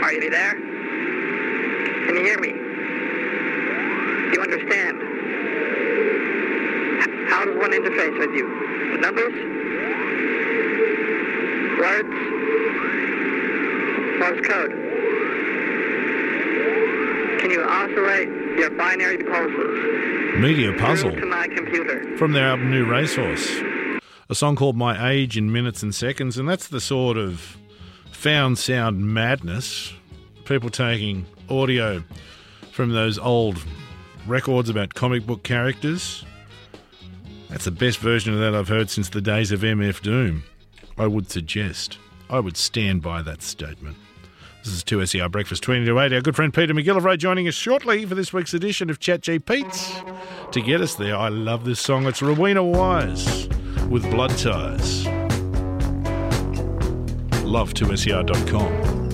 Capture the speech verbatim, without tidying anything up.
Are you there? Can you hear me? Do you understand? H- how does one interface with you? With numbers? Words? Morse code? Can you oscillate your binary pulses? Media Puzzle. Through to my computer. From their album New Racehorse. A song called My Age in Minutes and Seconds, and that's the sort of found sound madness. People taking audio from those old records about comic book characters. That's the best version of that I've heard since the days of M F Doom. I would suggest. I would stand by that statement. This is two S E R Breakfast twenty to eight. Our good friend Peter McGillivray joining us shortly for this week's edition of Chat G Pete's. To get us there, I love this song. It's Rowena Wise with Blood Ties. love two S E R dot com.